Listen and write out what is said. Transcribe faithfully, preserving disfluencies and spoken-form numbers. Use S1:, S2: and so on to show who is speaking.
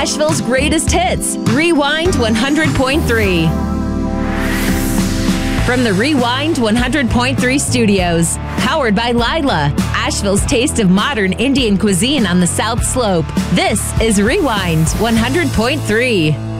S1: Asheville's greatest hits, Rewind one hundred point three. From the Rewind one hundred point three studios, powered by Lila, Asheville's taste of modern Indian cuisine on the South Slope. This is Rewind one hundred point three.